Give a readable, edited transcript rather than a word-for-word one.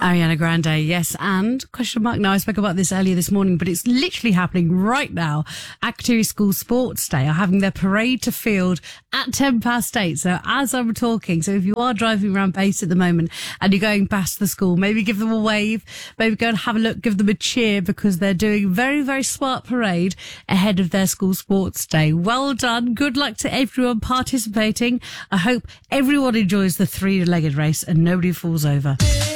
Ariana Grande, yes, and question mark. Now, I spoke about this earlier this morning, but it's literally happening right now. Activity School Sports Day are having their parade to field at 8:10. So as I'm talking, so if you are driving around Pace at the moment and you're going past the school, maybe give them a wave, maybe go and have a look, give them a cheer, because they're doing a very, very smart parade ahead of their school sports day. Well done. Good luck to everyone participating. I hope everyone enjoys the three-legged race and nobody falls over.